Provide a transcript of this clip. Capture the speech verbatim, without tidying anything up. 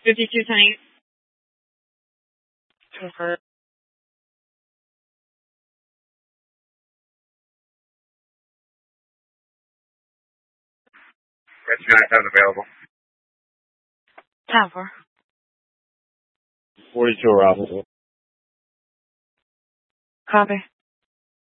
fifty-two ten eight. Confirm. Rescue nine seven available. Time for. forty-two arrival. Copy.